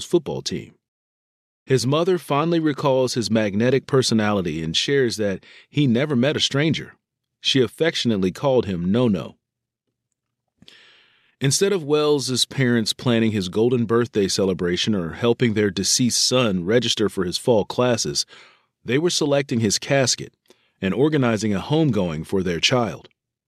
football team. His mother fondly recalls his magnetic personality and shares that he never met a stranger. She affectionately called him No-No. Instead of Wells' parents planning his golden birthday celebration or helping their deceased son register for his fall classes, they were selecting his casket and organizing a homegoing for their child.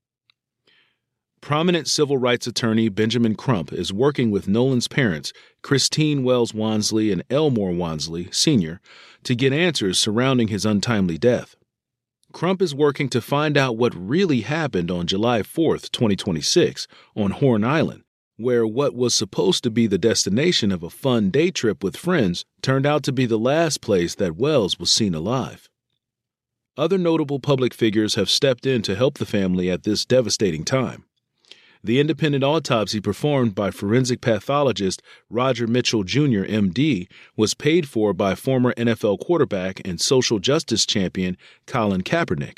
Prominent civil rights attorney Benjamin Crump is working with Nolan's parents, Christine Wells Wansley and Elmore Wansley, Sr., to get answers surrounding his untimely death. Crump is working to find out what really happened on July 4, 2026, on Horn Island, where what was supposed to be the destination of a fun day trip with friends turned out to be the last place that Wells was seen alive. Other notable public figures have stepped in to help the family at this devastating time. The independent autopsy performed by forensic pathologist Roger Mitchell Jr., MD, was paid for by former NFL quarterback and social justice champion Colin Kaepernick.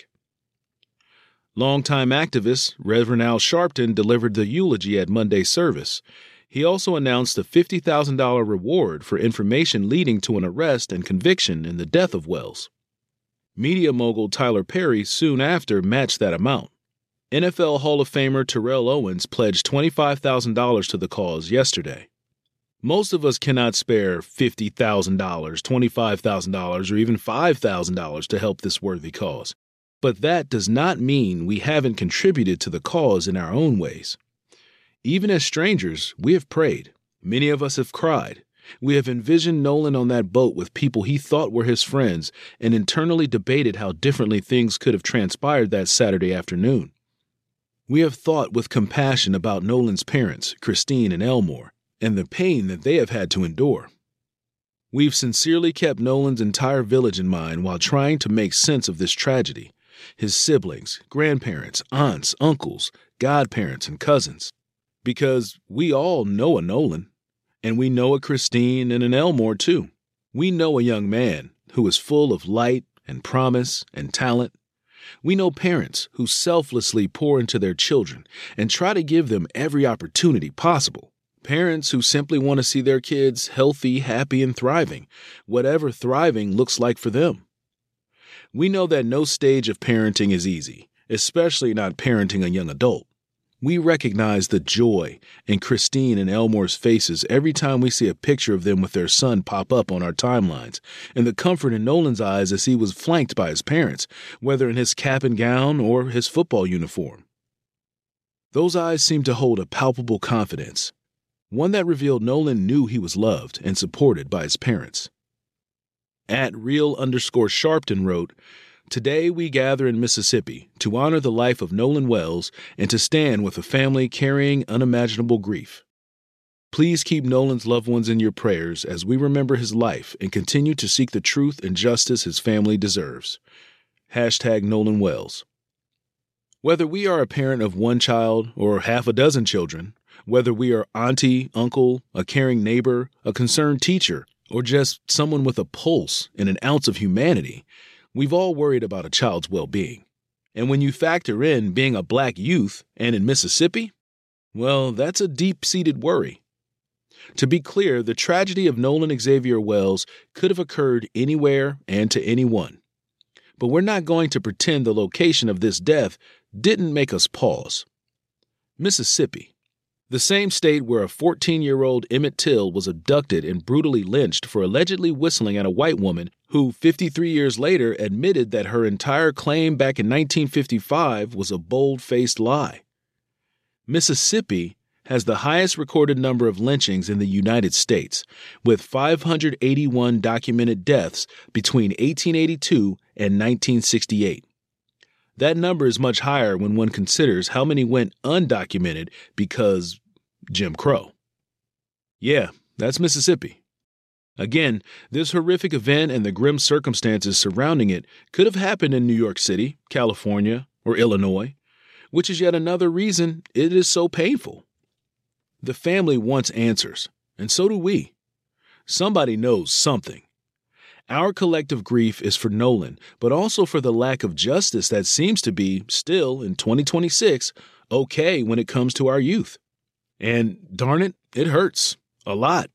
Longtime activist Reverend Al Sharpton delivered the eulogy at Monday's service. He also announced a $50,000 reward for information leading to an arrest and conviction in the death of Wells. Media mogul Tyler Perry soon after matched that amount. NFL Hall of Famer Terrell Owens pledged $25,000 to the cause yesterday. Most of us cannot spare $50,000, $25,000, or even $5,000 to help this worthy cause. But that does not mean we haven't contributed to the cause in our own ways. Even as strangers, we have prayed. Many of us have cried. We have envisioned Nolan on that boat with people he thought were his friends and internally debated how differently things could have transpired that Saturday afternoon. We have thought with compassion about Nolan's parents, Christine and Elmore, and the pain that they have had to endure. We've sincerely kept Nolan's entire village in mind while trying to make sense of this tragedy. His siblings, grandparents, aunts, uncles, godparents, and cousins. Because we all know a Nolan, and we know a Christine and an Elmore too. We know a young man who is full of light and promise and talent. We know parents who selflessly pour into their children and try to give them every opportunity possible. Parents who simply want to see their kids healthy, happy, and thriving, whatever thriving looks like for them. We know that no stage of parenting is easy, especially not parenting a young adult. We recognize the joy in Christine and Elmore's faces every time we see a picture of them with their son pop up on our timelines, and the comfort in Nolan's eyes as he was flanked by his parents, whether in his cap and gown or his football uniform. Those eyes seemed to hold a palpable confidence, one that revealed Nolan knew he was loved and supported by his parents. @real_Sharpton wrote, "Today we gather in Mississippi to honor the life of Nolan Wells and to stand with a family carrying unimaginable grief. Please keep Nolan's loved ones in your prayers as we remember his life and continue to seek the truth and justice his family deserves. #Nolan Wells." Whether we are a parent of one child or half a dozen children, whether we are auntie, uncle, a caring neighbor, a concerned teacher, or just someone with a pulse and an ounce of humanity, we've all worried about a child's well-being. And when you factor in being a black youth and in Mississippi, well, that's a deep-seated worry. To be clear, the tragedy of Nolan Xavier Wells could have occurred anywhere and to anyone. But we're not going to pretend the location of this death didn't make us pause. Mississippi, the same state where a 14-year-old Emmett Till was abducted and brutally lynched for allegedly whistling at a white woman who 53 years later admitted that her entire claim back in 1955 was a bold-faced lie. Mississippi has the highest recorded number of lynchings in the United States, with 581 documented deaths between 1882 and 1968. That number is much higher when one considers how many went undocumented because Jim Crow. Yeah, that's Mississippi. Again, this horrific event and the grim circumstances surrounding it could have happened in New York City, California, or Illinois, which is yet another reason it is so painful. The family wants answers, and so do we. Somebody knows something. Our collective grief is for Nolan, but also for the lack of justice that seems to be, still in 2026, okay when it comes to our youth. And darn it, it hurts. A lot.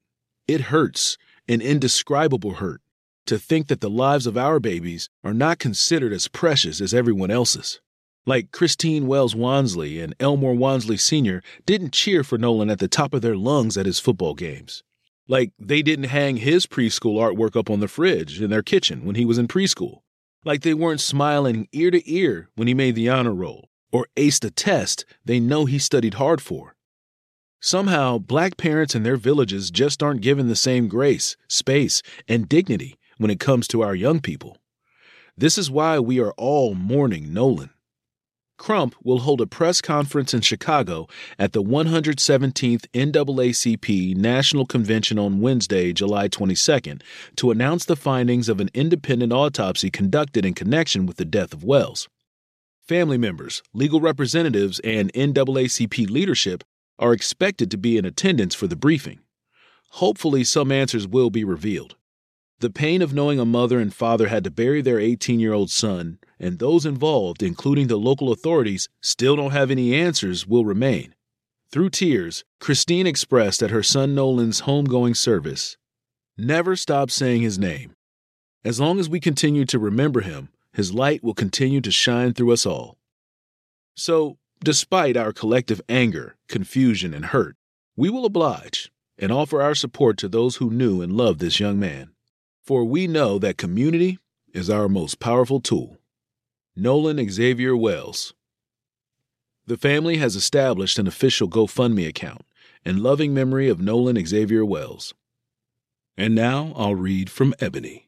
It hurts, an indescribable hurt, to think that the lives of our babies are not considered as precious as everyone else's. Like Christine Wells Wansley and Elmore Wansley Sr. didn't cheer for Nolan at the top of their lungs at his football games. Like they didn't hang his preschool artwork up on the fridge in their kitchen when he was in preschool. Like they weren't smiling ear to ear when he made the honor roll or aced a test they know he studied hard for. Somehow, Black parents in their villages just aren't given the same grace, space, and dignity when it comes to our young people. This is why we are all mourning Nolan. Crump will hold a press conference in Chicago at the 117th NAACP National Convention on Wednesday, July 22nd, to announce the findings of an independent autopsy conducted in connection with the death of Wells. Family members, legal representatives, and NAACP leadership are expected to be in attendance for the briefing. Hopefully, some answers will be revealed. The pain of knowing a mother and father had to bury their 18-year-old son, and those involved, including the local authorities, still don't have any answers, will remain. Through tears, Christine expressed at her son Nolan's homegoing service, "Never stop saying his name. As long as we continue to remember him, his light will continue to shine through us all." So, despite our collective anger, confusion, and hurt, we will oblige and offer our support to those who knew and loved this young man. For we know that community is our most powerful tool. Nolan Xavier Wells. The family has established an official GoFundMe account in loving memory of Nolan Xavier Wells. And now I'll read from Ebony.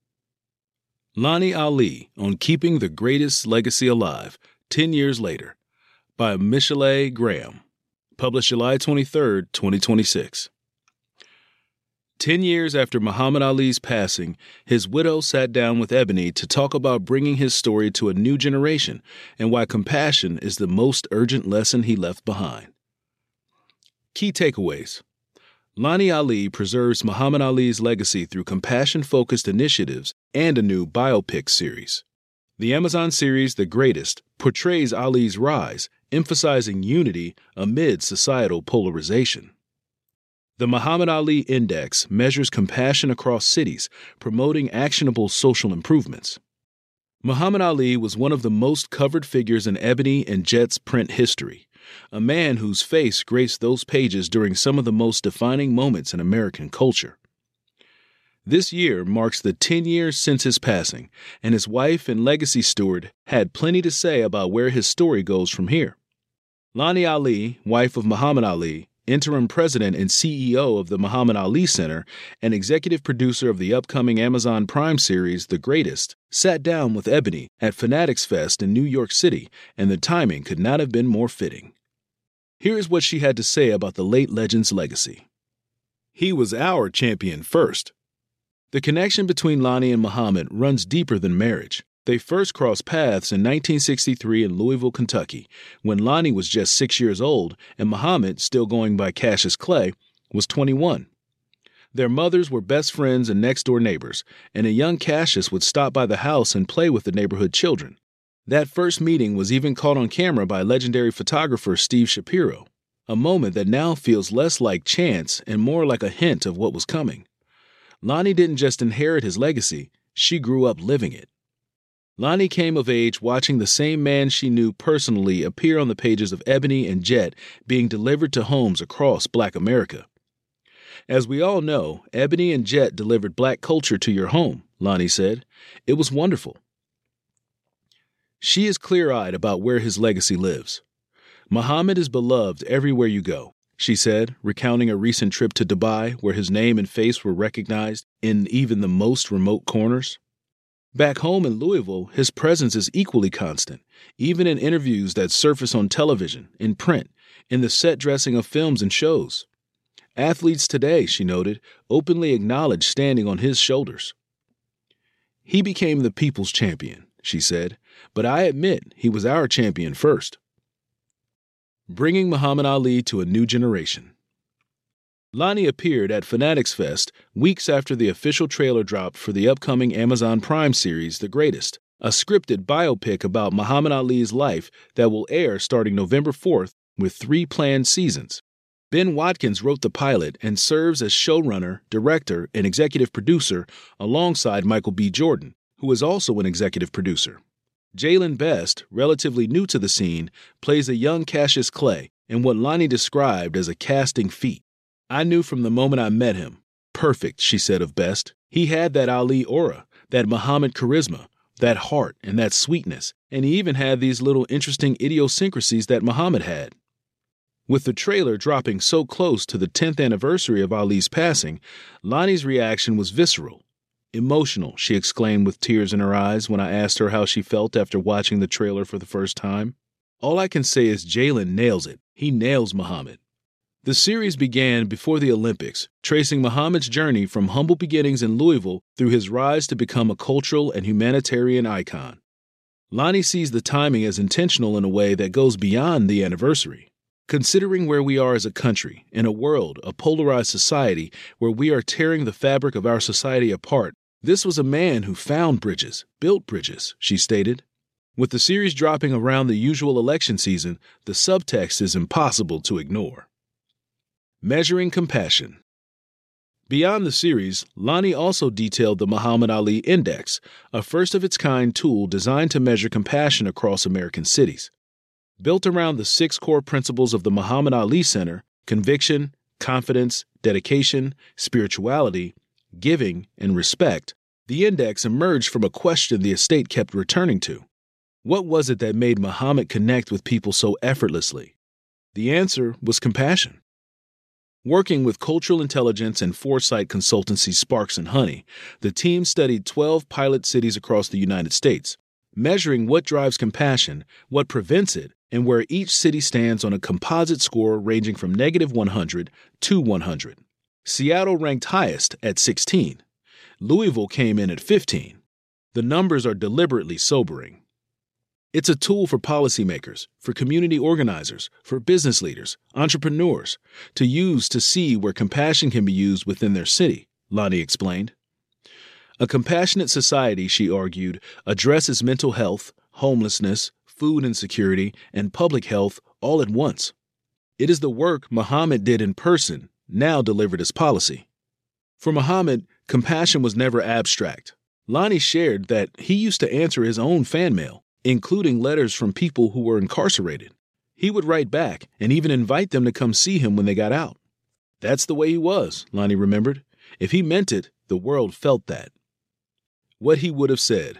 Lonnie Ali on Keeping the Greatest Legacy Alive, 10 Years Later, by Michelet Graham. Published July 23, 2026. 10 years after Muhammad Ali's passing, his widow sat down with Ebony to talk about bringing his story to a new generation and why compassion is the most urgent lesson he left behind. Key takeaways. Lonnie Ali preserves Muhammad Ali's legacy through compassion-focused initiatives and a new biopic series. The Amazon series The Greatest portrays Ali's rise, emphasizing unity amid societal polarization. The Muhammad Ali Index measures compassion across cities, promoting actionable social improvements. Muhammad Ali was one of the most covered figures in Ebony and Jet's print history, a man whose face graced those pages during some of the most defining moments in American culture. This year marks the 10 years since his passing, and his wife and legacy steward had plenty to say about where his story goes from here. Lonnie Ali, wife of Muhammad Ali, interim president and CEO of the Muhammad Ali Center, and executive producer of the upcoming Amazon Prime series The Greatest, sat down with Ebony at Fanatics Fest in New York City, and the timing could not have been more fitting. Here is what she had to say about the late legend's legacy. He was our champion first. The connection between Lonnie and Muhammad runs deeper than marriage. They first crossed paths in 1963 in Louisville, Kentucky, when Lonnie was just 6 years old and Muhammad, still going by Cassius Clay, was 21. Their mothers were best friends and next-door neighbors, and a young Cassius would stop by the house and play with the neighborhood children. That first meeting was even caught on camera by legendary photographer Steve Shapiro, a moment that now feels less like chance and more like a hint of what was coming. Lonnie didn't just inherit his legacy, she grew up living it. Lonnie came of age watching the same man she knew personally appear on the pages of Ebony and Jet being delivered to homes across Black America. As we all know, Ebony and Jet delivered Black culture to your home, Lonnie said. It was wonderful. She is clear-eyed about where his legacy lives. Muhammad is beloved everywhere you go, she said, recounting a recent trip to Dubai where his name and face were recognized in even the most remote corners. Back home in Louisville, his presence is equally constant, even in interviews that surface on television, in print, in the set dressing of films and shows. Athletes today, she noted, openly acknowledge standing on his shoulders. He became the people's champion, she said, but I admit he was our champion first. Bringing Muhammad Ali to a new generation. Lonnie appeared at Fanatics Fest weeks after the official trailer dropped for the upcoming Amazon Prime series The Greatest, a scripted biopic about Muhammad Ali's life that will air starting November 4th with 3 planned seasons. Ben Watkins wrote the pilot and serves as showrunner, director, and executive producer alongside Michael B. Jordan, who is also an executive producer. Jalen Best, relatively new to the scene, plays a young Cassius Clay in what Lonnie described as a casting feat. "I knew from the moment I met him. Perfect," she said of Best. "He had that Ali aura, that Muhammad charisma, that heart and that sweetness, and he even had these little interesting idiosyncrasies that Muhammad had." With the trailer dropping so close to the 10th anniversary of Ali's passing, Lonnie's reaction was visceral. "Emotional," she exclaimed with tears in her eyes when I asked her how she felt after watching the trailer for the first time. "All I can say is Jalen nails it. He nails Muhammad." The series began before the Olympics, tracing Muhammad's journey from humble beginnings in Louisville through his rise to become a cultural and humanitarian icon. Lonnie sees the timing as intentional in a way that goes beyond the anniversary. Considering where we are as a country, in a world, a polarized society, where we are tearing the fabric of our society apart, this was a man who found bridges, built bridges, she stated. With the series dropping around the usual election season, the subtext is impossible to ignore. Measuring compassion. Beyond the series, Lonnie also detailed the Muhammad Ali Index, a first-of-its-kind tool designed to measure compassion across American cities. Built around the 6 core principles of the Muhammad Ali Center: conviction, confidence, dedication, spirituality, giving, and respect, the index emerged from a question the estate kept returning to. What was it that made Muhammad connect with people so effortlessly? The answer was compassion. Working with cultural intelligence and foresight consultancy Sparks and Honey, the team studied 12 pilot cities across the United States, measuring what drives compassion, what prevents it, and where each city stands on a composite score ranging from -100 to 100. Seattle ranked highest at 16. Louisville came in at 15. The numbers are deliberately sobering. It's a tool for policymakers, for community organizers, for business leaders, entrepreneurs, to use to see where compassion can be used within their city, Lonnie explained. A compassionate society, she argued, addresses mental health, homelessness, food insecurity, and public health all at once. It is the work Muhammad did in person, now delivered as policy. For Muhammad, compassion was never abstract. Lonnie shared that he used to answer his own fan mail, including letters from people who were incarcerated. He would write back and even invite them to come see him when they got out. That's the way he was, Lonnie remembered. If he meant it, the world felt that. What he would have said.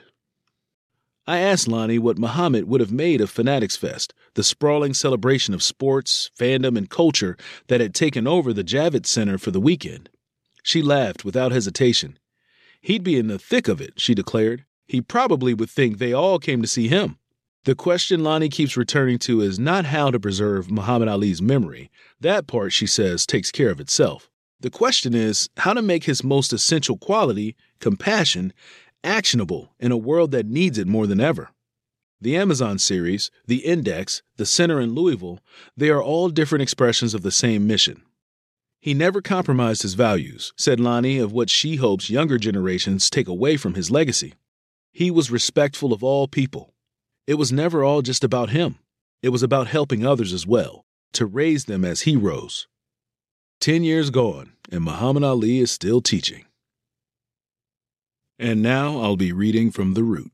I asked Lonnie what Muhammad would have made of Fanatics Fest, the sprawling celebration of sports, fandom, and culture that had taken over the Javits Center for the weekend. She laughed without hesitation. He'd be in the thick of it, she declared. He probably would think they all came to see him. The question Lonnie keeps returning to is not how to preserve Muhammad Ali's memory. That part, she says, takes care of itself. The question is how to make his most essential quality, compassion, actionable in a world that needs it more than ever. The Amazon series, the Index, the Center in Louisville, they are all different expressions of the same mission. He never compromised his values, said Lonnie, of what she hopes younger generations take away from his legacy. He was respectful of all people. It was never all just about him. It was about helping others as well, to raise them as he rose. 10 years gone, and Muhammad Ali is still teaching. And now I'll be reading from The Root.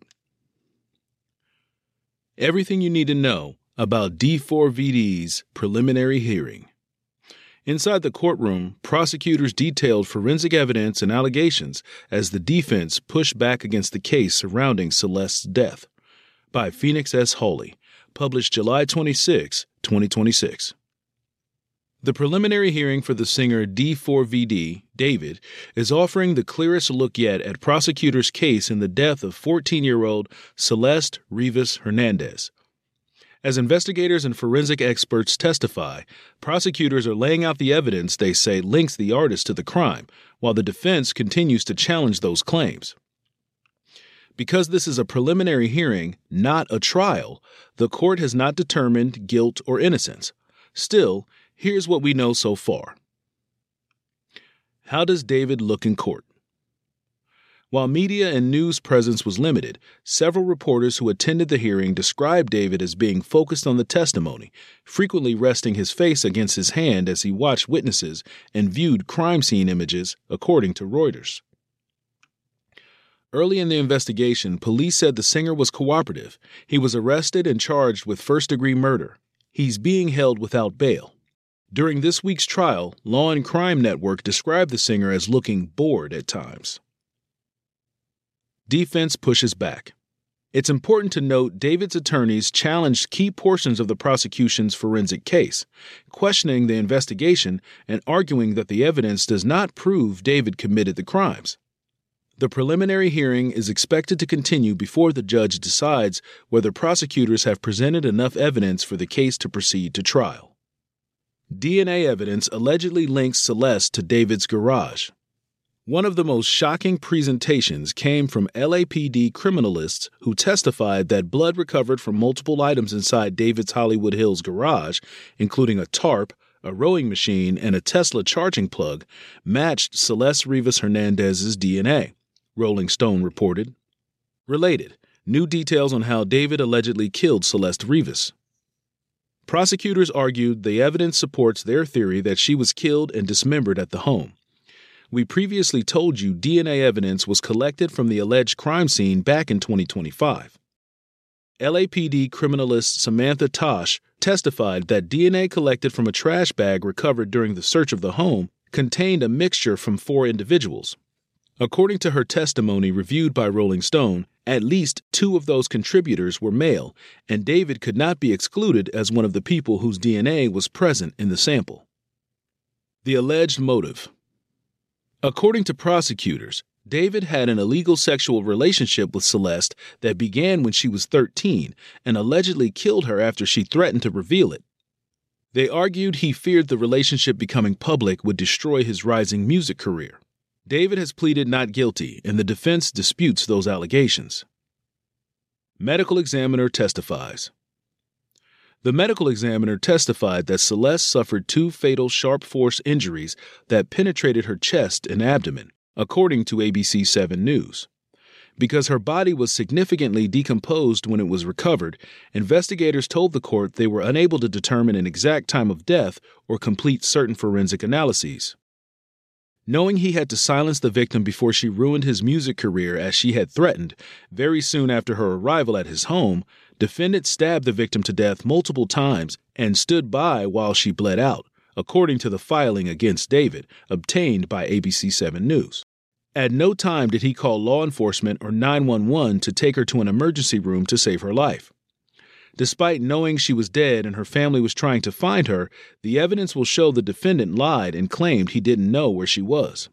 Everything you need to know about D4VD's preliminary hearing. Inside the courtroom, prosecutors detailed forensic evidence and allegations as the defense pushed back against the case surrounding Celeste's death. By Phoenix S. Hawley, published July 26, 2026. The preliminary hearing for the singer D4VD, David, is offering the clearest look yet at prosecutors' case in the death of 14-year-old Celeste Rivas Hernandez. As investigators and forensic experts testify, prosecutors are laying out the evidence they say links the artist to the crime, while the defense continues to challenge those claims. Because this is a preliminary hearing, not a trial, the court has not determined guilt or innocence. Still, here's what we know so far. How does David look in court? While media and news presence was limited, several reporters who attended the hearing described David as being focused on the testimony, frequently resting his face against his hand as he watched witnesses and viewed crime scene images, according to Reuters. Early in the investigation, police said the singer was cooperative. He was arrested and charged with first-degree murder. He's being held without bail. During this week's trial, Law and Crime Network described the singer as looking bored at times. Defense pushes back. It's important to note David's attorneys challenged key portions of the prosecution's forensic case, questioning the investigation and arguing that the evidence does not prove David committed the crimes. The preliminary hearing is expected to continue before the judge decides whether prosecutors have presented enough evidence for the case to proceed to trial. DNA evidence allegedly links Celeste to David's garage. One of the most shocking presentations came from LAPD criminalists who testified that blood recovered from multiple items inside David's Hollywood Hills garage, including a tarp, a rowing machine, and a Tesla charging plug, matched Celeste Rivas Hernandez's DNA, Rolling Stone reported. Related, new details on how David allegedly killed Celeste Rivas. Prosecutors argued the evidence supports their theory that she was killed and dismembered at the home. We previously told you DNA evidence was collected from the alleged crime scene back in 2025. LAPD criminalist Samantha Tosh testified that DNA collected from a trash bag recovered during the search of the home contained a mixture from 4 individuals. According to her testimony reviewed by Rolling Stone, at least 2 of those contributors were male, and David could not be excluded as one of the people whose DNA was present in the sample. The alleged motive. According to prosecutors, David had an illegal sexual relationship with Celeste that began when she was 13 and allegedly killed her after she threatened to reveal it. They argued he feared the relationship becoming public would destroy his rising music career. David has pleaded not guilty, and the defense disputes those allegations. Medical examiner testifies. The medical examiner testified that Celeste suffered 2 fatal sharp force injuries that penetrated her chest and abdomen, according to ABC 7 News. Because her body was significantly decomposed when it was recovered, investigators told the court they were unable to determine an exact time of death or complete certain forensic analyses. Knowing he had to silence the victim before she ruined his music career as she had threatened, very soon after her arrival at his home, defendant stabbed the victim to death multiple times and stood by while she bled out, according to the filing against David, obtained by ABC 7 News. At no time did he call law enforcement or 911 to take her to an emergency room to save her life. Despite knowing she was dead and her family was trying to find her, the evidence will show the defendant lied and claimed he didn't know where she was.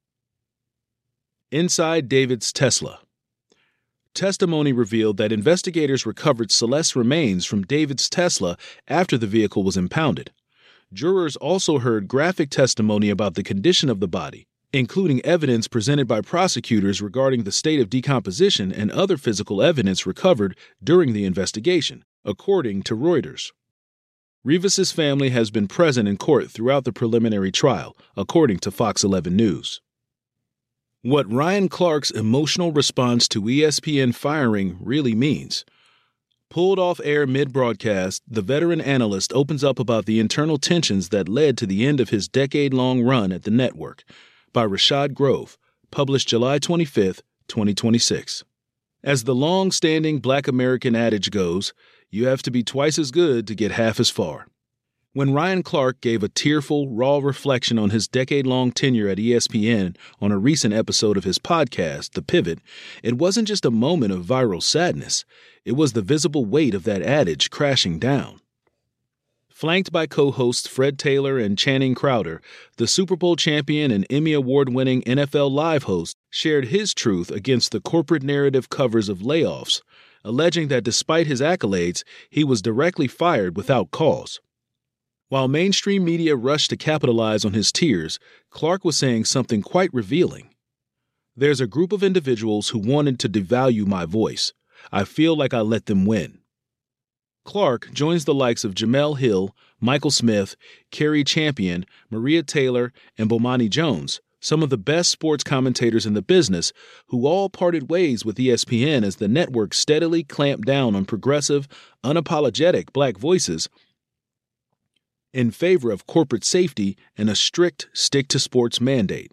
Inside David's Tesla. Testimony revealed that investigators recovered Celeste's remains from David's Tesla after the vehicle was impounded. Jurors also heard graphic testimony about the condition of the body, including evidence presented by prosecutors regarding the state of decomposition and other physical evidence recovered during the investigation, according to Reuters. Rivas's family has been present in court throughout the preliminary trial, according to Fox 11 News. What Ryan Clark's emotional response to ESPN firing really means. Pulled off air mid-broadcast, the veteran analyst opens up about the internal tensions that led to the end of his decade-long run at the network, by Rashad Grove, published July 25, 2026. As the long-standing Black American adage goes, you have to be twice as good to get half as far. When Ryan Clark gave a tearful, raw reflection on his decade-long tenure at ESPN on a recent episode of his podcast, The Pivot, it wasn't just a moment of viral sadness. It was the visible weight of that adage crashing down. Flanked by co-hosts Fred Taylor and Channing Crowder, the Super Bowl champion and Emmy Award-winning NFL Live host shared his truth against the corporate narrative covers of layoffs, alleging that despite his accolades, he was directly fired without cause. While mainstream media rushed to capitalize on his tears, Clark was saying something quite revealing. There's a group of individuals who wanted to devalue my voice. I feel like I let them win. Clark joins the likes of Jemele Hill, Michael Smith, Carrie Champion, Maria Taylor, and Bomani Jones, some of the best sports commentators in the business, who all parted ways with ESPN as the network steadily clamped down on progressive, unapologetic black voices in favor of corporate safety and a strict stick-to-sports mandate.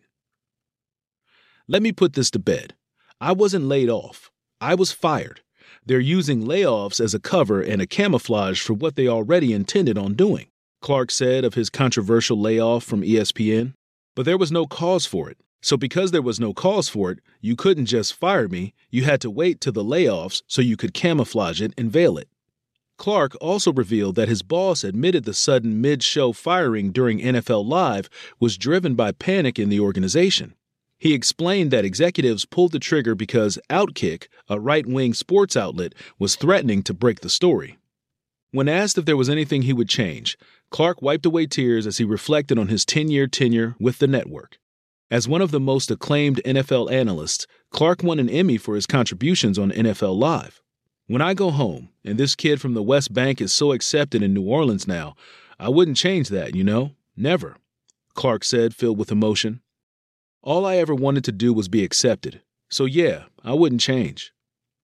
Let me put this to bed. I wasn't laid off. I was fired. They're using layoffs as a cover and a camouflage for what they already intended on doing, Clark said of his controversial layoff from ESPN. But there was no cause for it. So because there was no cause for it, you couldn't just fire me. You had to wait till the layoffs so you could camouflage it and veil it. Clark also revealed that his boss admitted the sudden mid-show firing during NFL Live was driven by panic in the organization. He explained that executives pulled the trigger because Outkick, a right-wing sports outlet, was threatening to break the story. When asked if there was anything he would change, Clark wiped away tears as he reflected on his 10-year tenure with the network. As one of the most acclaimed NFL analysts, Clark won an Emmy for his contributions on NFL Live. When I go home, and this kid from the West Bank is so accepted in New Orleans now, I wouldn't change that, Never, Clark said, filled with emotion. All I ever wanted to do was be accepted. So yeah, I wouldn't change.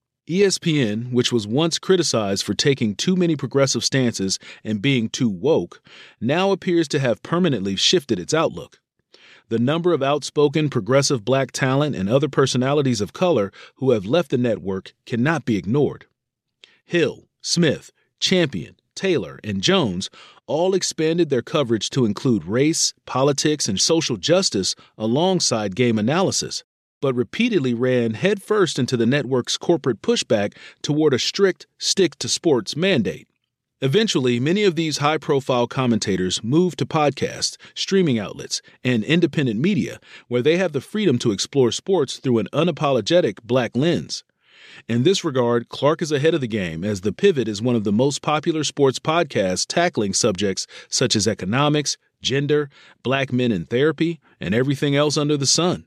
ESPN, which was once criticized for taking too many progressive stances and being too woke, now appears to have permanently shifted its outlook. The number of outspoken progressive black talent and other personalities of color who have left the network cannot be ignored. Hill, Smith, Champion, Taylor, and Jones all expanded their coverage to include race, politics, and social justice alongside game analysis, but repeatedly ran headfirst into the network's corporate pushback toward a strict stick-to-sports mandate. Eventually, many of these high-profile commentators moved to podcasts, streaming outlets, and independent media, where they have the freedom to explore sports through an unapologetic black lens. In this regard, Clark is ahead of the game, as The Pivot is one of the most popular sports podcasts tackling subjects such as economics, gender, black men in therapy, and everything else under the sun.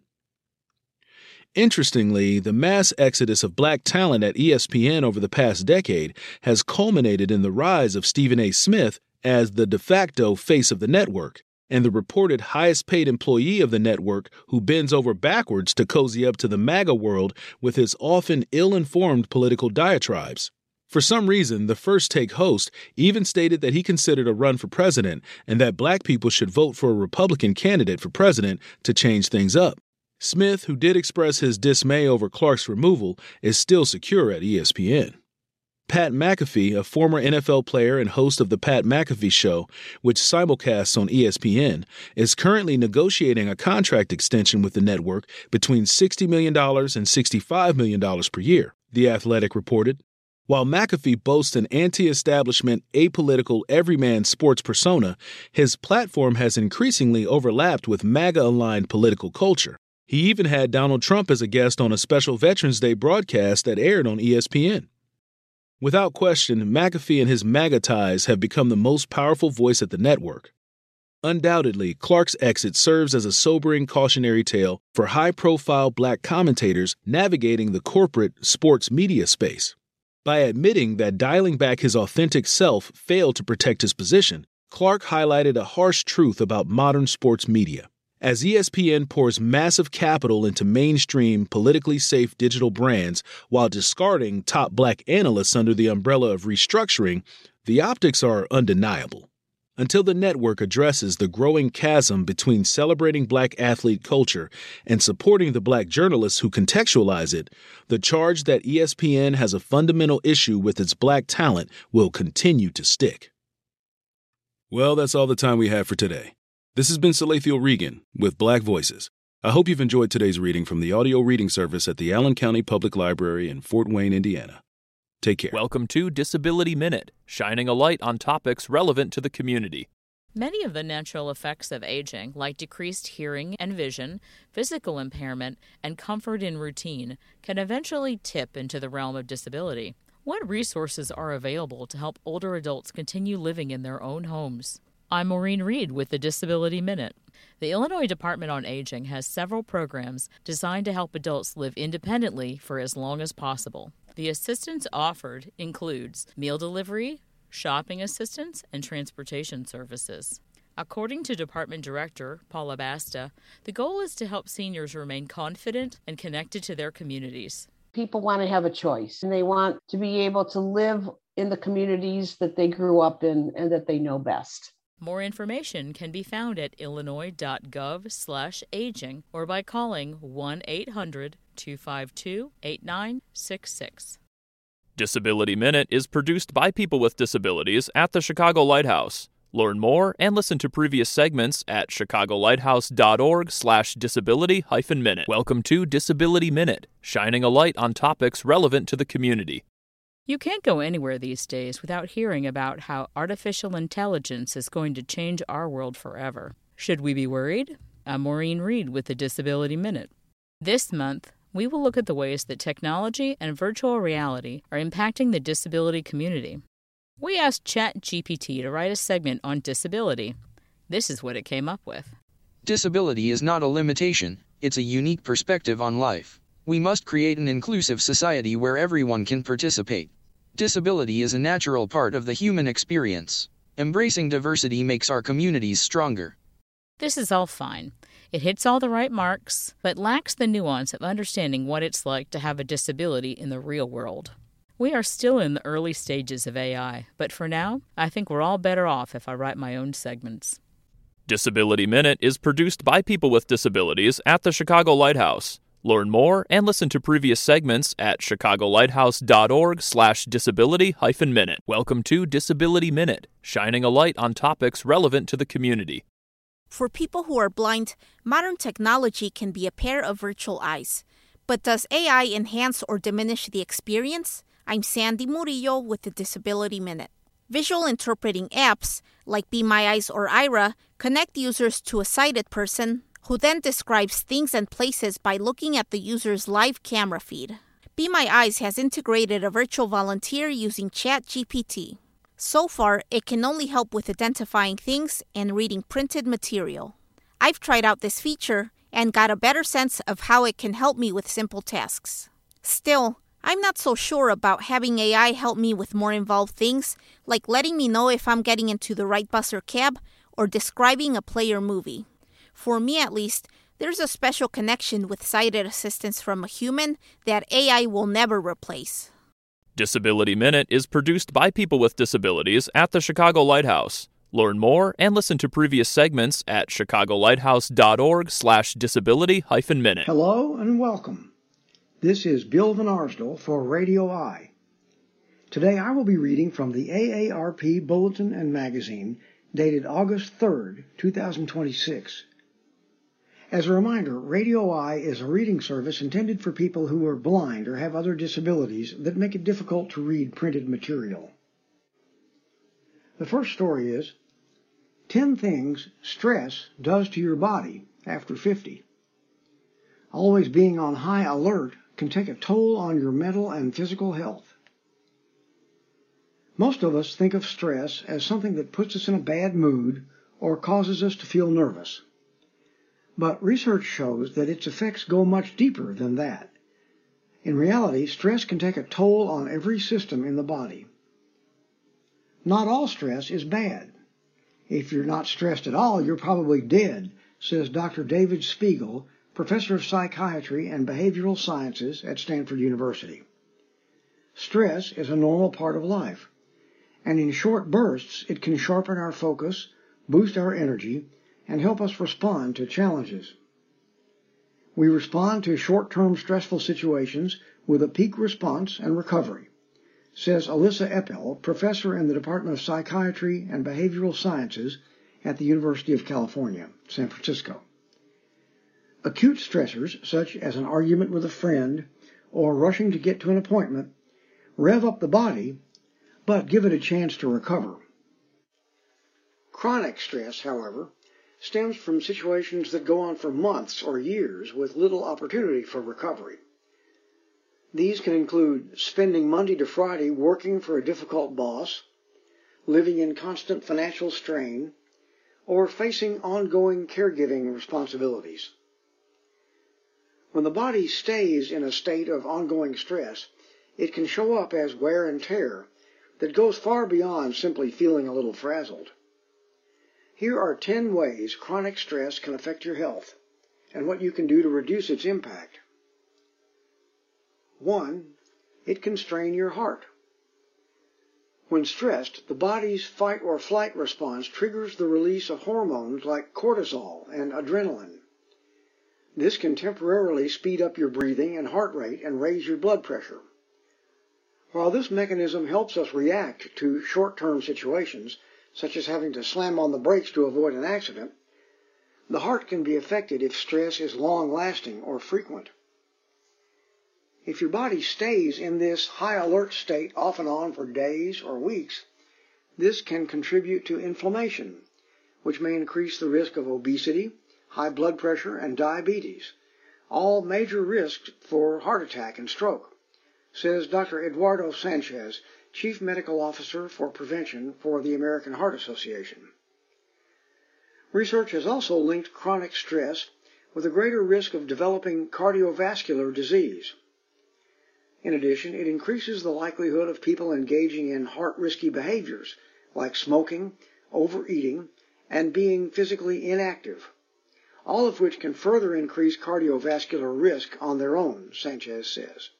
Interestingly, the mass exodus of black talent at ESPN over the past decade has culminated in the rise of Stephen A. Smith as the de facto face of the network, and the reported highest-paid employee of the network who bends over backwards to cozy up to the MAGA world with his often ill-informed political diatribes. For some reason, the First Take host even stated that he considered a run for president and that black people should vote for a Republican candidate for president to change things up. Smith, who did express his dismay over Clark's removal, is still secure at ESPN. Pat McAfee, a former NFL player and host of The Pat McAfee Show, which simulcasts on ESPN, is currently negotiating a contract extension with the network between $60 million and $65 million per year, The Athletic reported. While McAfee boasts an anti-establishment, apolitical, everyman sports persona, his platform has increasingly overlapped with MAGA-aligned political culture. He even had Donald Trump as a guest on a special Veterans Day broadcast that aired on ESPN. Without question, McAfee and his MAGA ties have become the most powerful voice at the network. Undoubtedly, Clark's exit serves as a sobering cautionary tale for high-profile black commentators navigating the corporate sports media space. By admitting that dialing back his authentic self failed to protect his position, Clark highlighted a harsh truth about modern sports media. As ESPN pours massive capital into mainstream, politically safe digital brands while discarding top black analysts under the umbrella of restructuring, the optics are undeniable. Until the network addresses the growing chasm between celebrating black athlete culture and supporting the black journalists who contextualize it, the charge that ESPN has a fundamental issue with its black talent will continue to stick. Well, that's all the time we have for today. This has been Salathiel Regan with Black Voices. I hope you've enjoyed today's reading from the audio reading service at the Allen County Public Library in Fort Wayne, Indiana. Take care. Welcome to Disability Minute, shining a light on topics relevant to the community. Many of the natural effects of aging, like decreased hearing and vision, physical impairment, and comfort in routine, can eventually tip into the realm of disability. What resources are available to help older adults continue living in their own homes? I'm Maureen Reed with the Disability Minute. The Illinois Department on Aging has several programs designed to help adults live independently for as long as possible. The assistance offered includes meal delivery, shopping assistance, and transportation services. According to Department Director Paula Basta, the goal is to help seniors remain confident and connected to their communities. People want to have a choice, and they want to be able to live in the communities that they grew up in and that they know best. More information can be found at illinois.gov/aging or by calling 1-800-252-8966. Disability Minute is produced by people with disabilities at the Chicago Lighthouse. Learn more and listen to previous segments at chicagolighthouse.org/disability-minute. Welcome to Disability Minute, shining a light on topics relevant to the community. You can't go anywhere these days without hearing about how artificial intelligence is going to change our world forever. Should we be worried? I'm Maureen Reed with the Disability Minute. This month, we will look at the ways that technology and virtual reality are impacting the disability community. We asked ChatGPT to write a segment on disability. This is what it came up with. Disability is not a limitation, it's a unique perspective on life. We must create an inclusive society where everyone can participate. Disability is a natural part of the human experience. Embracing diversity makes our communities stronger. This is all fine. It hits all the right marks, but lacks the nuance of understanding what it's like to have a disability in the real world. We are still in the early stages of AI, but for now, I think we're all better off if I write my own segments. Disability Minute is produced by people with disabilities at the Chicago Lighthouse. Learn more and listen to previous segments at chicagolighthouse.org/disability-minute. Welcome to Disability Minute, shining a light on topics relevant to the community. For people who are blind, modern technology can be a pair of virtual eyes. But does AI enhance or diminish the experience? I'm Sandy Murillo with the Disability Minute. Visual interpreting apps, like Be My Eyes or Aira, connect users to a sighted person who then describes things and places by looking at the user's live camera feed. Be My Eyes has integrated a virtual volunteer using ChatGPT. So far, it can only help with identifying things and reading printed material. I've tried out this feature and got a better sense of how it can help me with simple tasks. Still, I'm not so sure about having AI help me with more involved things, like letting me know if I'm getting into the right bus or cab, or describing a play or movie. For me at least, there's a special connection with sighted assistance from a human that AI will never replace. Disability Minute is produced by people with disabilities at the Chicago Lighthouse. Learn more and listen to previous segments at chicagolighthouse.org/disability-minute. Hello and welcome. This is Bill Van Arsdell for Radio I. Today I will be reading from the AARP Bulletin and Magazine dated August 3rd, 2026. As a reminder, Radio I is a reading service intended for people who are blind or have other disabilities that make it difficult to read printed material. The first story is 10 Things Stress Does to Your Body After 50. Always being on high alert can take a toll on your mental and physical health. Most of us think of stress as something that puts us in a bad mood or causes us to feel nervous. But research shows that its effects go much deeper than that. In reality, stress can take a toll on every system in the body. Not all stress is bad. If you're not stressed at all, you're probably dead, says Dr. David Spiegel, professor of psychiatry and behavioral sciences at Stanford University. Stress is a normal part of life, and in short bursts, it can sharpen our focus, boost our energy, and help us respond to challenges. We respond to short-term stressful situations with a peak response and recovery, says Alyssa Eppel, professor in the Department of Psychiatry and Behavioral Sciences at the University of California, San Francisco. Acute stressors, such as an argument with a friend or rushing to get to an appointment, rev up the body, but give it a chance to recover. Chronic stress, however, stems from situations that go on for months or years with little opportunity for recovery. These can include spending Monday to Friday working for a difficult boss, living in constant financial strain, or facing ongoing caregiving responsibilities. When the body stays in a state of ongoing stress, it can show up as wear and tear that goes far beyond simply feeling a little frazzled. Here are 10 ways chronic stress can affect your health and what you can do to reduce its impact. 1. It can strain your heart. When stressed, the body's fight or flight response triggers the release of hormones like cortisol and adrenaline. This can temporarily speed up your breathing and heart rate and raise your blood pressure. While this mechanism helps us react to short-term situations, such as having to slam on the brakes to avoid an accident, the heart can be affected if stress is long-lasting or frequent. If your body stays in this high alert state off and on for days or weeks, this can contribute to inflammation, which may increase the risk of obesity, high blood pressure, and diabetes, all major risks for heart attack and stroke, says Dr. Eduardo Sanchez, Chief Medical Officer for Prevention for the American Heart Association. Research has also linked chronic stress with a greater risk of developing cardiovascular disease. In addition, it increases the likelihood of people engaging in heart-risky behaviors like smoking, overeating, and being physically inactive, all of which can further increase cardiovascular risk on their own, Sanchez says.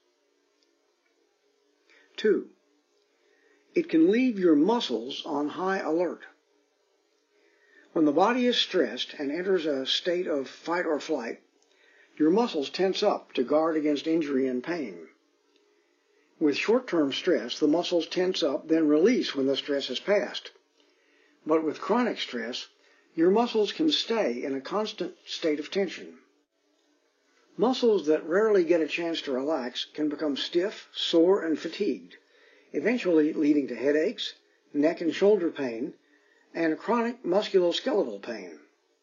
2. It can leave your muscles on high alert. When the body is stressed and enters a state of fight or flight, your muscles tense up to guard against injury and pain. With short-term stress, the muscles tense up, then release when the stress has passed. But with chronic stress, your muscles can stay in a constant state of tension. Muscles that rarely get a chance to relax can become stiff, sore, and fatigued, eventually leading to headaches, neck and shoulder pain, and chronic musculoskeletal pain.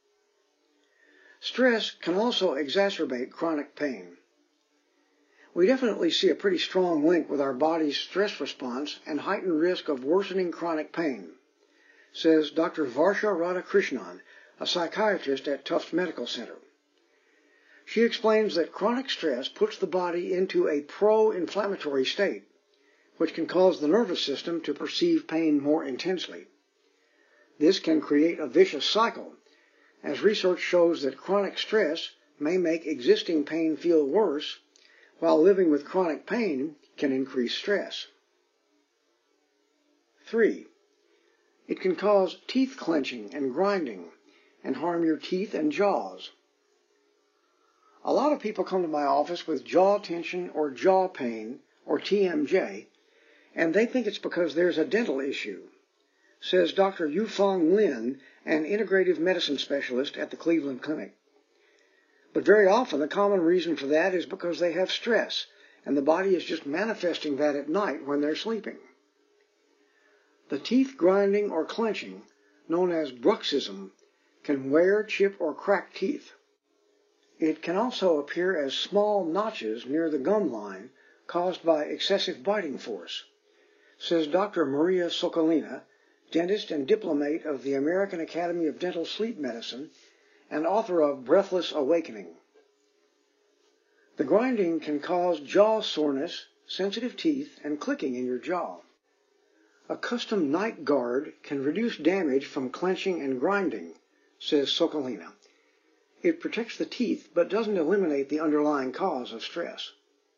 Stress can also exacerbate chronic pain. We definitely see a pretty strong link with our body's stress response and heightened risk of worsening chronic pain, says Dr. Varsha Radhakrishnan, a psychiatrist at Tufts Medical Center. She explains that chronic stress puts the body into a pro-inflammatory state, which can cause the nervous system to perceive pain more intensely. This can create a vicious cycle, as research shows that chronic stress may make existing pain feel worse, while living with chronic pain can increase stress. 3. It can cause teeth clenching and grinding and harm your teeth and jaws. A lot of people come to my office with jaw tension or jaw pain, or TMJ, and they think it's because there's a dental issue, says Dr. Yufeng Lin, an integrative medicine specialist at the Cleveland Clinic. But very often the common reason for that is because they have stress, and the body is just manifesting that at night when they're sleeping. The teeth grinding or clenching, known as bruxism, can wear, chip, or crack teeth. It can also appear as small notches near the gum line caused by excessive biting force, says Dr. Maria Sokolina, dentist and diplomate of the American Academy of Dental Sleep Medicine and author of Breathless Awakening. The grinding can cause jaw soreness, sensitive teeth, and clicking in your jaw. A custom night guard can reduce damage from clenching and grinding, says Sokolina. It protects the teeth but doesn't eliminate the underlying cause of stress.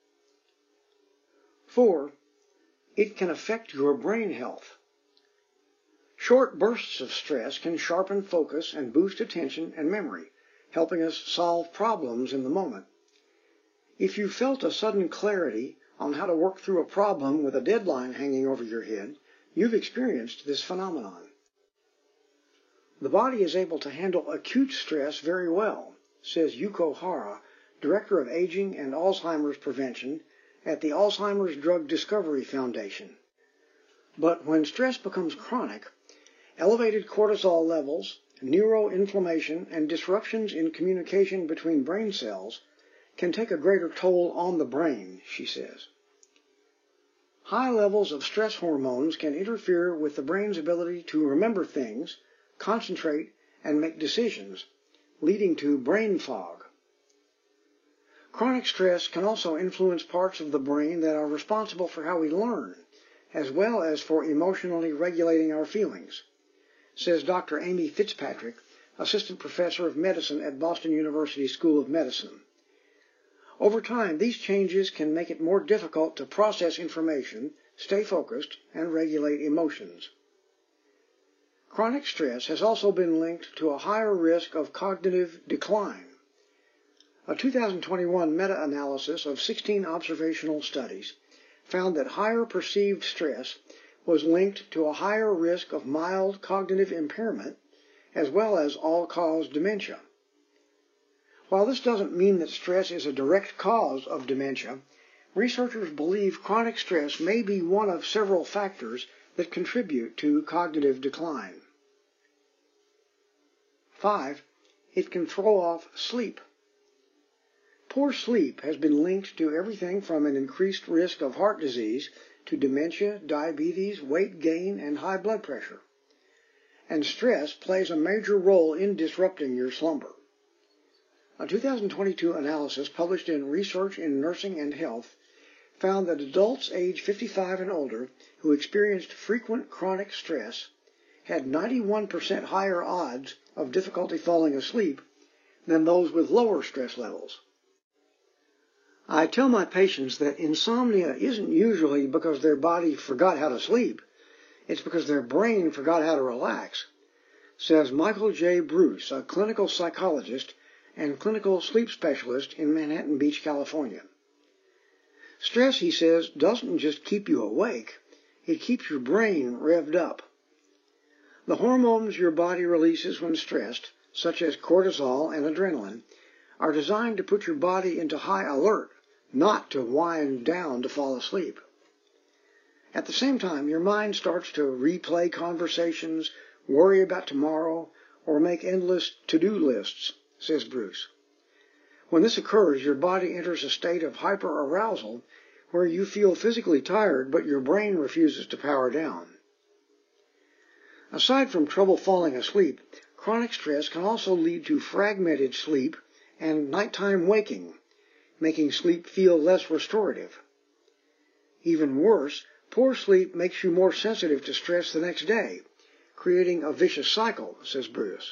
4. It can affect your brain health. Short bursts of stress can sharpen focus and boost attention and memory, helping us solve problems in the moment. If you felt a sudden clarity on how to work through a problem with a deadline hanging over your head, you've experienced this phenomenon. The body is able to handle acute stress very well, says Yuko Hara, Director of Aging and Alzheimer's Prevention at the Alzheimer's Drug Discovery Foundation. But when stress becomes chronic, elevated cortisol levels, neuroinflammation, and disruptions in communication between brain cells can take a greater toll on the brain, she says. High levels of stress hormones can interfere with the brain's ability to remember things, concentrate, and make decisions, leading to brain fog. Chronic stress can also influence parts of the brain that are responsible for how we learn, as well as for emotionally regulating our feelings, says Dr. Amy Fitzpatrick, assistant professor of medicine at Boston University School of Medicine. Over time, these changes can make it more difficult to process information, stay focused, and regulate emotions. Chronic stress has also been linked to a higher risk of cognitive decline. A 2021 meta-analysis of 16 observational studies found that higher perceived stress was linked to a higher risk of mild cognitive impairment as well as all-cause dementia. While this doesn't mean that stress is a direct cause of dementia, researchers believe chronic stress may be one of several factors that contribute to cognitive decline. 5. It can throw off sleep. Poor sleep has been linked to everything from an increased risk of heart disease to dementia, diabetes, weight gain, and high blood pressure. And stress plays a major role in disrupting your slumber. A 2022 analysis published in Research in Nursing and Health found that adults age 55 and older who experienced frequent chronic stress had 91% higher odds of difficulty falling asleep than those with lower stress levels. I tell my patients that insomnia isn't usually because their body forgot how to sleep. It's because their brain forgot how to relax, says Michael J. Bruce, a clinical psychologist and clinical sleep specialist in Manhattan Beach, California. Stress, he says, doesn't just keep you awake, it keeps your brain revved up. The hormones your body releases when stressed, such as cortisol and adrenaline, are designed to put your body into high alert, not to wind down to fall asleep. At the same time, your mind starts to replay conversations, worry about tomorrow, or make endless to-do lists, says Bruce. When this occurs, your body enters a state of hyperarousal where you feel physically tired, but your brain refuses to power down. Aside from trouble falling asleep, chronic stress can also lead to fragmented sleep and nighttime waking, making sleep feel less restorative. Even worse, poor sleep makes you more sensitive to stress the next day, creating a vicious cycle, says Bruce.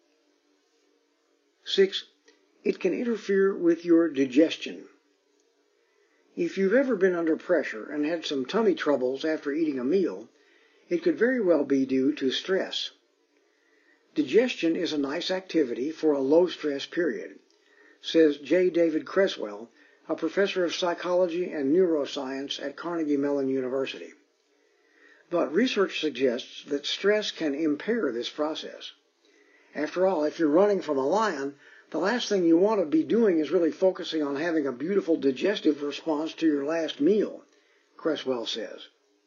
6. It can interfere with your digestion. If you've ever been under pressure and had some tummy troubles after eating a meal, it could very well be due to stress. Digestion is a nice activity for a low-stress period, says J. David Creswell, a professor of psychology and neuroscience at Carnegie Mellon University. But research suggests that stress can impair this process. After all, if you're running from a lion, the last thing you want to be doing is really focusing on having a beautiful digestive response to your last meal, Creswell says.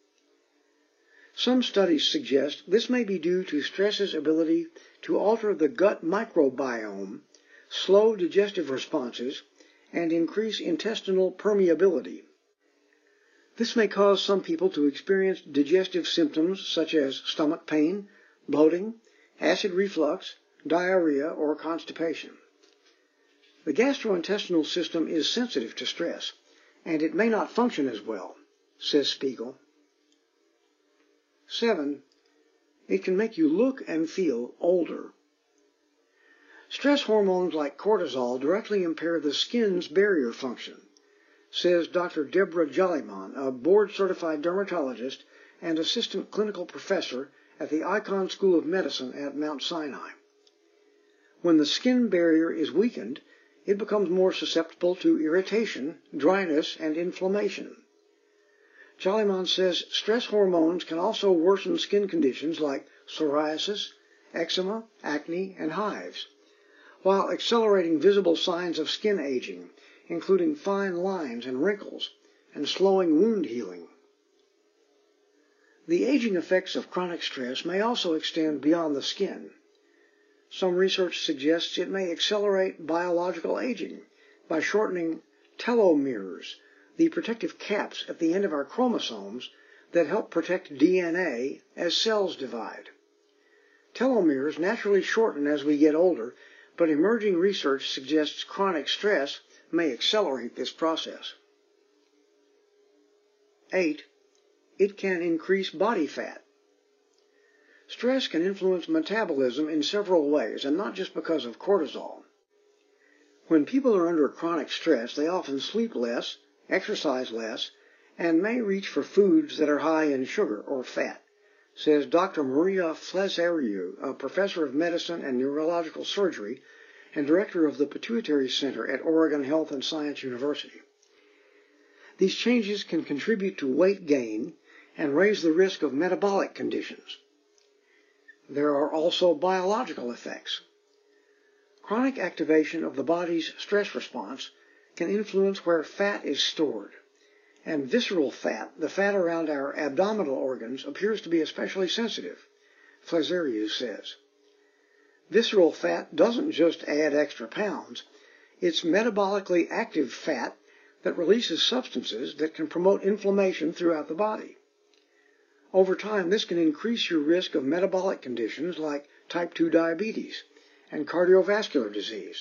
Some studies suggest this may be due to stress's ability to alter the gut microbiome, slow digestive responses, and increase intestinal permeability. This may cause some people to experience digestive symptoms such as stomach pain, bloating, acid reflux, diarrhea, or constipation. The gastrointestinal system is sensitive to stress, and it may not function as well, says Spiegel. 7. It can make you look and feel older. Stress hormones like cortisol directly impair the skin's barrier function, says Dr. Deborah Jollyman, a board-certified dermatologist and assistant clinical professor at the Icahn School of Medicine at Mount Sinai. When the skin barrier is weakened, it becomes more susceptible to irritation, dryness, and inflammation. Jollyman says stress hormones can also worsen skin conditions like psoriasis, eczema, acne, and hives, while accelerating visible signs of skin aging, including fine lines and wrinkles, and slowing wound healing. The aging effects of chronic stress may also extend beyond the skin. Some research suggests it may accelerate biological aging by shortening telomeres, the protective caps at the end of our chromosomes that help protect DNA as cells divide. Telomeres naturally shorten as we get older, but emerging research suggests chronic stress may accelerate this process. 8. It can increase body fat. Stress can influence metabolism in several ways, and not just because of cortisol. When people are under chronic stress, they often sleep less, exercise less, and may reach for foods that are high in sugar or fat, says Dr. Maria Flesariu, a professor of medicine and neurological surgery and director of the Pituitary Center at Oregon Health and Science University. These changes can contribute to weight gain and raise the risk of metabolic conditions. There are also biological effects. Chronic activation of the body's stress response can influence where fat is stored, and visceral fat, the fat around our abdominal organs, appears to be especially sensitive, Flesariu says. Visceral fat doesn't just add extra pounds, it's metabolically active fat that releases substances that can promote inflammation throughout the body. Over time, this can increase your risk of metabolic conditions like type 2 diabetes and cardiovascular disease.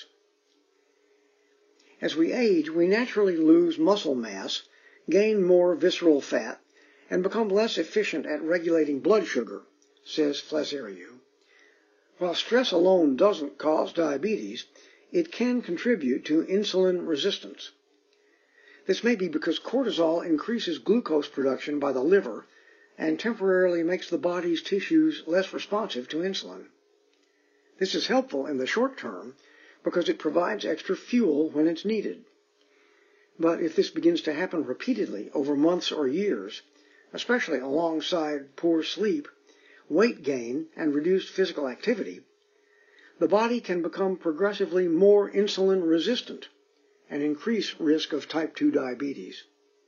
As we age, we naturally lose muscle mass, gain more visceral fat, and become less efficient at regulating blood sugar, says Flesariu. While stress alone doesn't cause diabetes, it can contribute to insulin resistance. This may be because cortisol increases glucose production by the liver and temporarily makes the body's tissues less responsive to insulin. This is helpful in the short term because it provides extra fuel when it's needed. But if this begins to happen repeatedly over months or years, especially alongside poor sleep, weight gain, and reduced physical activity, the body can become progressively more insulin resistant and increase risk of type 2 diabetes.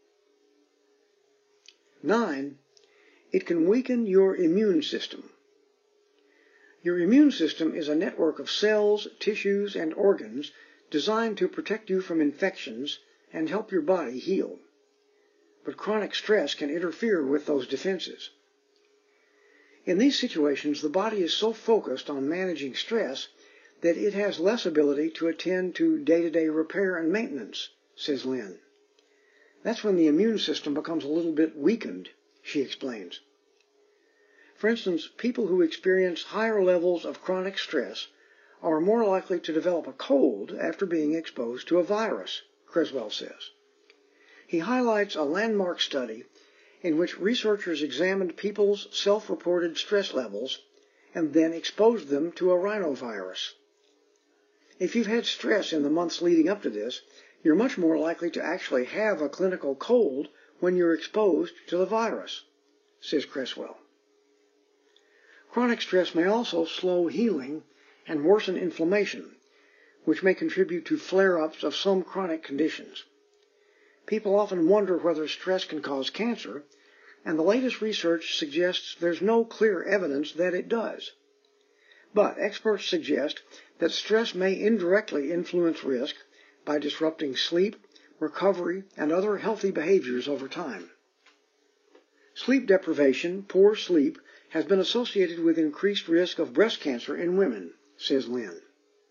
9. It can weaken your immune system. Your immune system is a network of cells, tissues, and organs designed to protect you from infections and help your body heal. But chronic stress can interfere with those defenses. In these situations, the body is so focused on managing stress that it has less ability to attend to day-to-day repair and maintenance, says Lynn. That's when the immune system becomes a little bit weakened, she explains. For instance, people who experience higher levels of chronic stress are more likely to develop a cold after being exposed to a virus, Creswell says. He highlights a landmark study in which researchers examined people's self-reported stress levels and then exposed them to a rhinovirus. If you've had stress in the months leading up to this, you're much more likely to actually have a clinical cold when you're exposed to the virus, says Creswell. Chronic stress may also slow healing and worsen inflammation, which may contribute to flare-ups of some chronic conditions. People often wonder whether stress can cause cancer, and the latest research suggests there's no clear evidence that it does. But experts suggest that stress may indirectly influence risk by disrupting sleep, recovery, and other healthy behaviors over time. Sleep deprivation, poor sleep, has been associated with increased risk of breast cancer in women, says Lynn.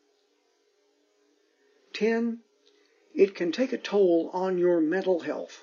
10. It can take a toll on your mental health.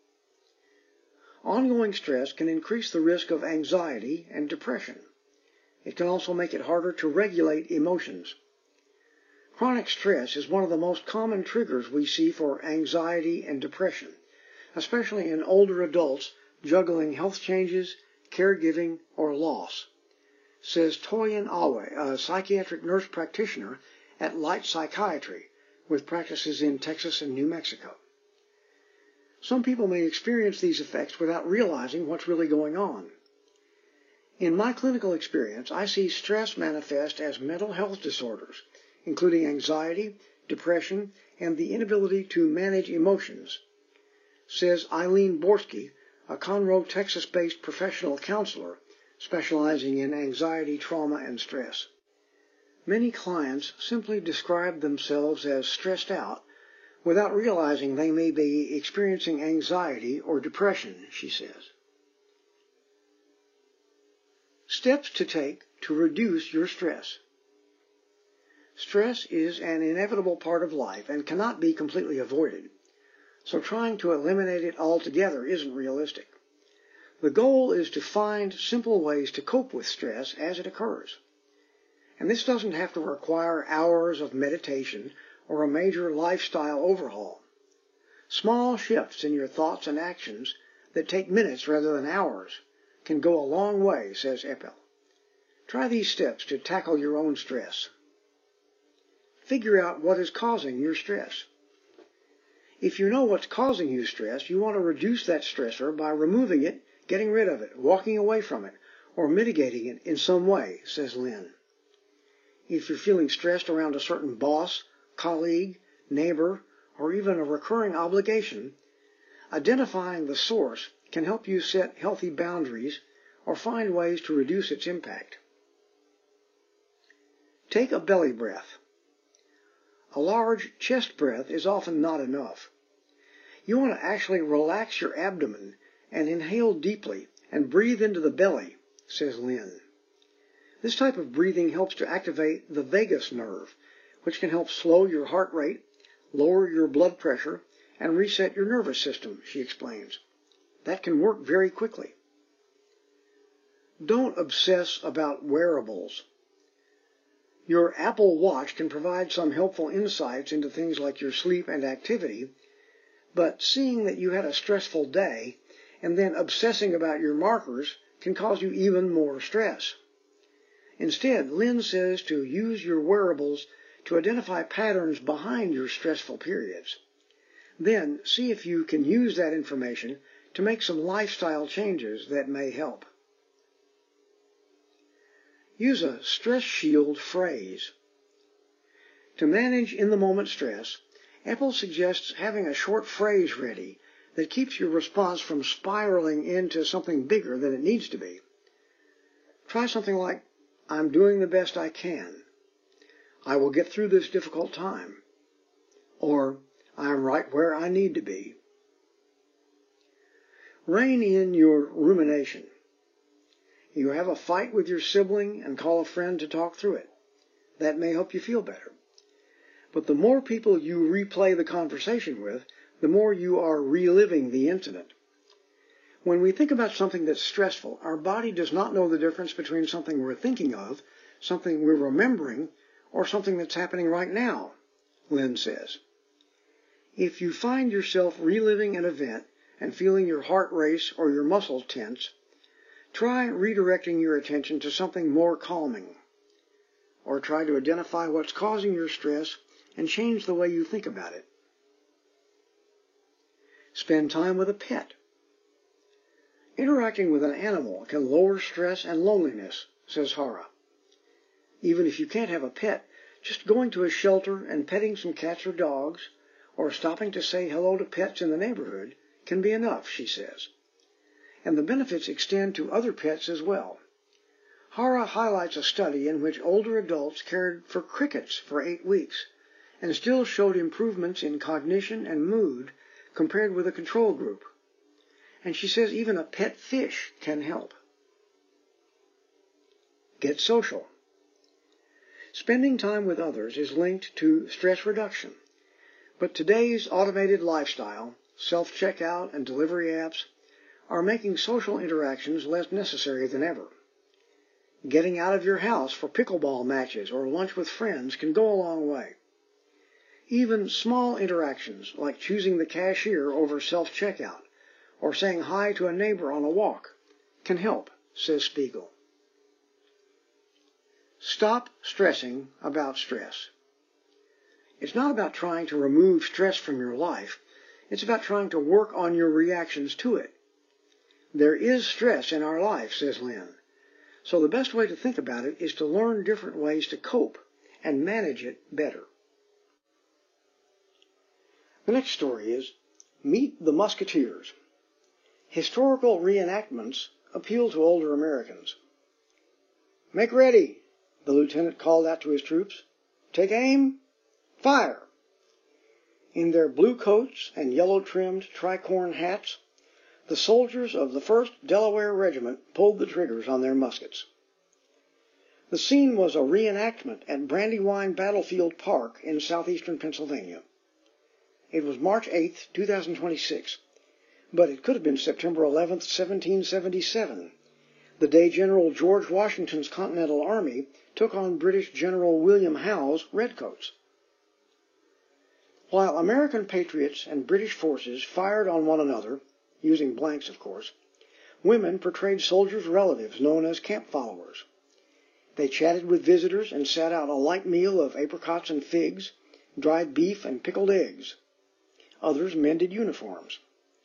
Ongoing stress can increase the risk of anxiety and depression. It can also make it harder to regulate emotions. Chronic stress is one of the most common triggers we see for anxiety and depression, especially in older adults juggling health changes, caregiving, or loss, says Toyin Awe, a psychiatric nurse practitioner at Light Psychiatry, with practices in Texas and New Mexico. Some people may experience these effects without realizing what's really going on. In my clinical experience, I see stress manifest as mental health disorders, including anxiety, depression, and the inability to manage emotions, says Eileen Borsky, a Conroe, Texas-based professional counselor specializing in anxiety, trauma, and stress. Many clients simply describe themselves as stressed out without realizing they may be experiencing anxiety or depression, she says. Steps to take to reduce your stress. Stress is an inevitable part of life and cannot be completely avoided, so trying to eliminate it altogether isn't realistic. The goal is to find simple ways to cope with stress as it occurs. And this doesn't have to require hours of meditation or a major lifestyle overhaul. Small shifts in your thoughts and actions that take minutes rather than hours can go a long way, says Epel. Try these steps to tackle your own stress. Figure out what is causing your stress. If you know what's causing you stress, you want to reduce that stressor by removing it, getting rid of it, walking away from it, or mitigating it in some way, says Lynn. If you're feeling stressed around a certain boss, colleague, neighbor, or even a recurring obligation, identifying the source can help you set healthy boundaries or find ways to reduce its impact. Take a belly breath. A large chest breath is often not enough. You want to actually relax your abdomen and inhale deeply and breathe into the belly, says Lynn. This type of breathing helps to activate the vagus nerve, which can help slow your heart rate, lower your blood pressure, and reset your nervous system, she explains. That can work very quickly. Don't obsess about wearables. Your Apple Watch can provide some helpful insights into things like your sleep and activity, but seeing that you had a stressful day and then obsessing about your markers can cause you even more stress. Instead, Lynn says to use your wearables to identify patterns behind your stressful periods. Then see if you can use that information to make some lifestyle changes that may help. Use a stress shield phrase. To manage in-the-moment stress, Epel suggests having a short phrase ready that keeps your response from spiraling into something bigger than it needs to be. Try something like, I'm doing the best I can. I will get through this difficult time. Or, I am right where I need to be. Rein in your rumination. You have a fight with your sibling and call a friend to talk through it. That may help you feel better. But the more people you replay the conversation with, the more you are reliving the incident. When we think about something that's stressful, our body does not know the difference between something we're thinking of, something we're remembering, or something that's happening right now, Lynn says. If you find yourself reliving an event and feeling your heart race or your muscles tense, try redirecting your attention to something more calming. Or try to identify what's causing your stress and change the way you think about it. Spend time with a pet. Interacting with an animal can lower stress and loneliness, says Hara. Even if you can't have a pet, just going to a shelter and petting some cats or dogs, or stopping to say hello to pets in the neighborhood, can be enough, she says. And the benefits extend to other pets as well. Hara highlights a study in which older adults cared for crickets for 8 weeks and still showed improvements in cognition and mood compared with a control group. And she says even a pet fish can help. Get social. Spending time with others is linked to stress reduction, but today's automated lifestyle, self-checkout and delivery apps, are making social interactions less necessary than ever. Getting out of your house for pickleball matches or lunch with friends can go a long way. Even small interactions like choosing the cashier over self-checkout or saying hi to a neighbor on a walk can help, says Spiegel. Stop stressing about stress. It's not about trying to remove stress from your life. It's about trying to work on your reactions to it. There is stress in our life, says Lynn. So the best way to think about it is to learn different ways to cope and manage it better. The next story is Meet the Musketeers. Historical reenactments appeal to older Americans. Make ready, the lieutenant called out to his troops. Take aim, fire. In their blue coats and yellow-trimmed tricorn hats, the soldiers of the 1st Delaware Regiment pulled the triggers on their muskets. The scene was a reenactment at Brandywine Battlefield Park in southeastern Pennsylvania. It was March 8, 2026, But it could have been September 11th, 1777, the day General George Washington's Continental Army took on British General William Howe's Redcoats. While American patriots and British forces fired on one another, using blanks of course, women portrayed soldiers' relatives known as camp followers. They chatted with visitors and sat out a light meal of apricots and figs, dried beef and pickled eggs. Others mended uniforms.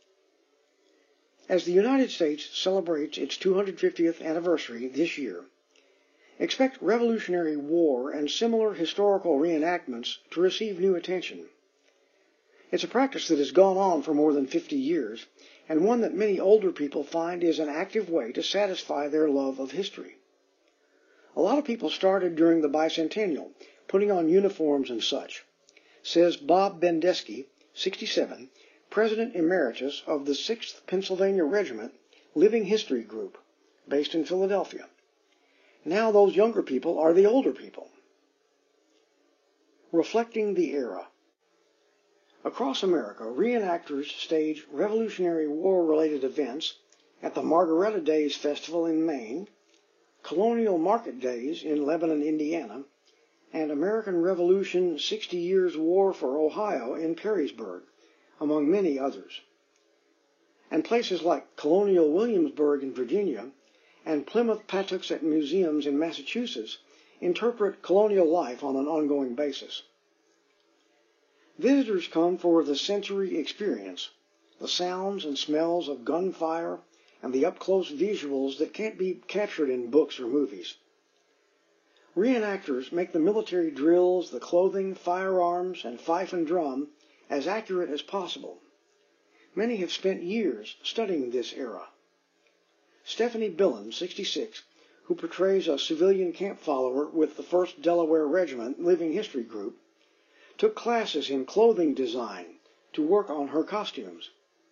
As the United States celebrates its 250th anniversary this year, expect Revolutionary War and similar historical reenactments to receive new attention. It's a practice that has gone on for more than 50 years, and one that many older people find is an active way to satisfy their love of history. A lot of people started during the bicentennial, putting on uniforms and such, says Bob Bendesky, 67, President Emeritus of the 6th Pennsylvania Regiment Living History Group, based in Philadelphia. Now those younger people are the older people. Reflecting the era. Across America, reenactors stage Revolutionary War-related events at the Margaretta Days Festival in Maine, Colonial Market Days in Lebanon, Indiana, and American Revolution 60 Years War for Ohio in Perrysburg, among many others. And places like Colonial Williamsburg in Virginia and Plymouth Patuxent Museums in Massachusetts interpret colonial life on an ongoing basis. Visitors come for the sensory experience, the sounds and smells of gunfire, and the up-close visuals that can't be captured in books or movies. Reenactors make the military drills, the clothing, firearms, and fife and drum as accurate as possible. Many have spent years studying this era. Stephanie Billen, 66, who portrays a civilian camp follower with the 1st Delaware Regiment Living History Group, took classes in clothing design to work on her costumes.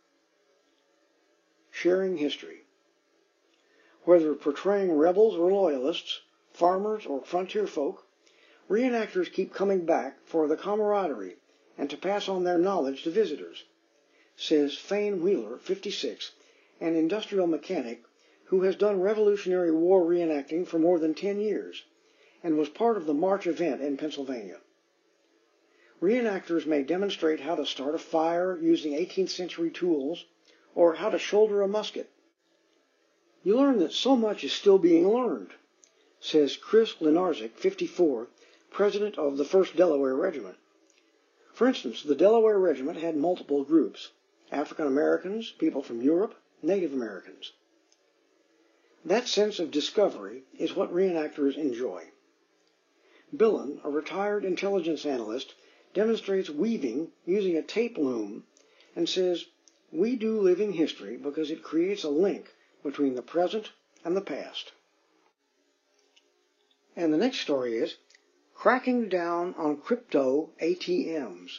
Sharing history. Whether portraying rebels or loyalists, farmers or frontier folk, reenactors keep coming back for the camaraderie and to pass on their knowledge to visitors, says Fane Wheeler, 56, an industrial mechanic who has done Revolutionary War reenacting for more than 10 years and was part of the March event in Pennsylvania. Reenactors may demonstrate how to start a fire using 18th century tools or how to shoulder a musket. You learn that so much is still being learned, says Chris Lenarzik, 54, president of the 1st Delaware Regiment. For instance, the Delaware Regiment had multiple groups: African Americans, people from Europe, Native Americans. That sense of discovery is what reenactors enjoy. Billen, a retired intelligence analyst, demonstrates weaving using a tape loom and says, "We do living history because it creates a link between the present and the past." And the next story is cracking down on crypto ATMs.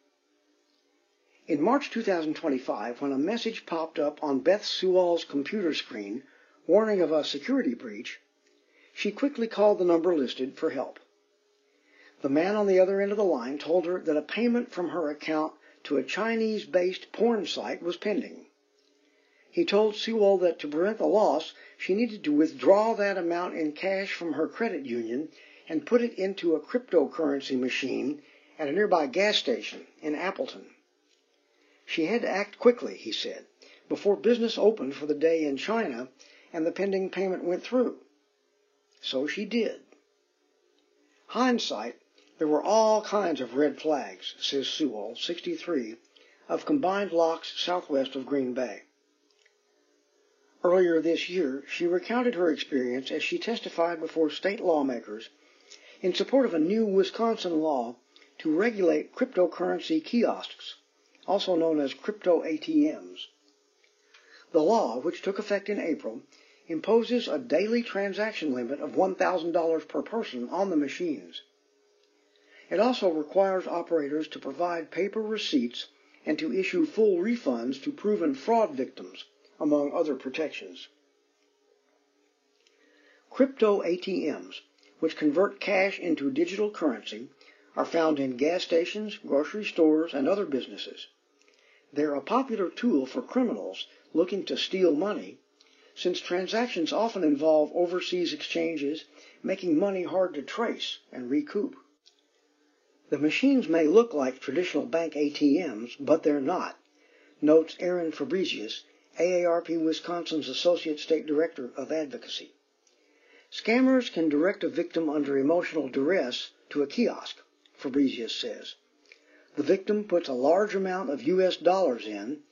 In March 2025, when a message popped up on Beth Sewell's computer screen warning of a security breach, she quickly called the number listed for help. The man on the other end of the line told her that a payment from her account to a Chinese-based porn site was pending. He told Sewell that to prevent the loss, she needed to withdraw that amount in cash from her credit union and put it into a cryptocurrency machine at a nearby gas station in Appleton. She had to act quickly, he said, before business opened for the day in China and the pending payment went through. So she did. Hindsight, there were all kinds of red flags, says Sewell, 63, of Combined Locks southwest of Green Bay. Earlier this year, she recounted her experience as she testified before state lawmakers in support of a new Wisconsin law to regulate cryptocurrency kiosks, also known as crypto ATMs. The law, which took effect in April, imposes a daily transaction limit of $1,000 per person on the machines. It also requires operators to provide paper receipts and to issue full refunds to proven fraud victims, among other protections. Crypto ATMs, which convert cash into digital currency, are found in gas stations, grocery stores, and other businesses. They're a popular tool for criminals looking to steal money, since transactions often involve overseas exchanges, making money hard to trace and recoup. The machines may look like traditional bank ATMs, but they're not, notes Aaron Fabricius, AARP Wisconsin's Associate State Director of Advocacy. Scammers can direct a victim under emotional duress to a kiosk, Fabricius says. The victim puts a large amount of U.S. dollars in,